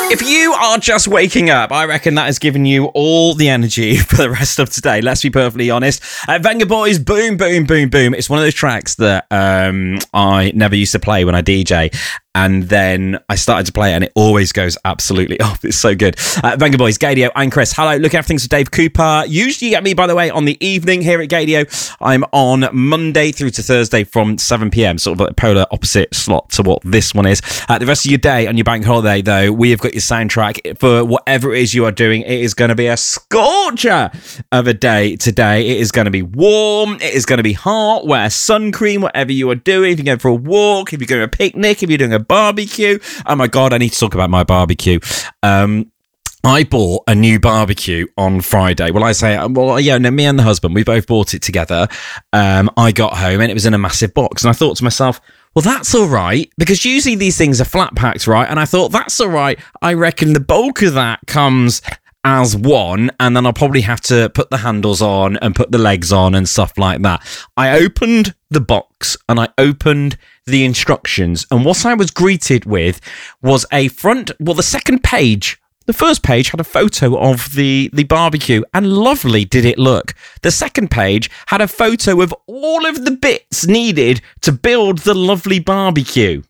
If you are just waking up, I reckon that has given you all the energy for the rest of today. Let's be perfectly honest. Vengaboys, Boom, Boom, Boom, Boom. It's one of those tracks that I never used to play when I DJ. And then I started to play it and it always goes absolutely off. It's so good. Vengaboys, Gadio and Chris. Hello, look after things for Dave Cooper. Usually you get me, by the way, on the evening here at Gadio. I'm on Monday through to Thursday from 7 p.m, sort of a polar opposite slot to what this one is. The rest of your day on your bank holiday, though, we have got your soundtrack for whatever it is you are doing. It is going to be a scorcher of a day today. It is going to be warm. It is going to be hot. Wear sun cream, whatever you are doing. If you're going for a walk, if you're going to a picnic, if you're doing a barbecue. Oh my God, I need to talk about my barbecue. I bought a new barbecue on Friday. Well, I say, me and the husband, we both bought it together. I got home and it was in a massive box. And I thought to myself, well, that's all right, because usually these things are flat packed, right? And I thought, that's all right. I reckon the bulk of that comes as one, and then I'll probably have to put the handles on and put the legs on and stuff like that. I opened the box and I opened the instructions, and what I was greeted with was the second page. The first page had a photo of the barbecue, and lovely did it look. The second page had a photo of all of the bits needed to build the lovely barbecue.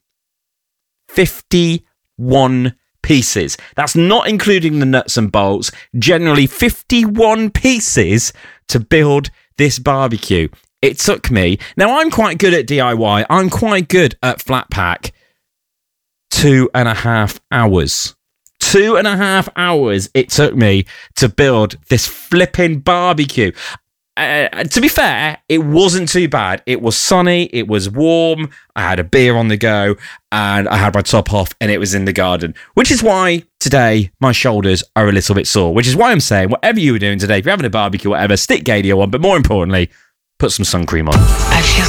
51 pieces. That's not including the nuts and bolts. Generally 51 pieces to build this barbecue. It took me, now I'm quite good at DIY, I'm quite good at flat pack, 2.5 hours. 2.5 hours it took me to build this flipping barbecue. To be fair, it wasn't too bad. It was sunny, it was warm, I had a beer on the go, and I had my top off, and it was in the garden. Which is why today my shoulders are a little bit sore. Which is why I'm saying, whatever you were doing today, if you're having a barbecue, whatever, stick Gadio on, but more importantly, put some sun cream on. I feel